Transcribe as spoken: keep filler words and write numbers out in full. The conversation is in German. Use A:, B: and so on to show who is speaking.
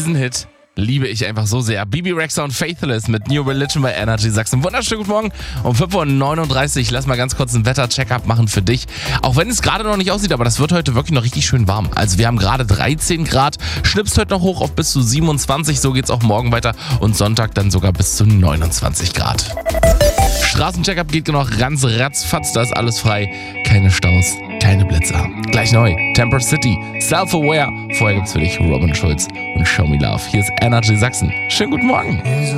A: Diesen Hit liebe ich einfach so sehr. Bibi Rexha und Faithless mit New Religion bei Energy Sachsen. Wunderschönen guten Morgen um fünf Uhr neununddreißig. Lass mal ganz kurz einen Wetter-Check-up machen für dich. Auch wenn es gerade noch nicht aussieht, aber das wird heute wirklich noch richtig schön warm. Also wir haben gerade dreizehn Grad, schnippst heute noch hoch auf bis zu siebenundzwanzig. So geht's auch morgen weiter und Sonntag dann sogar bis zu neunundzwanzig Grad. Straßencheckup geht genau ganz ratzfatz, da ist alles frei. Keine Staus, keine Blitzer. Gleich neu, Temper City, Self-Aware. Vorher gibt's für dich Robin Schulz und Show Me Love. Hier ist Energy Sachsen. Schönen guten Morgen.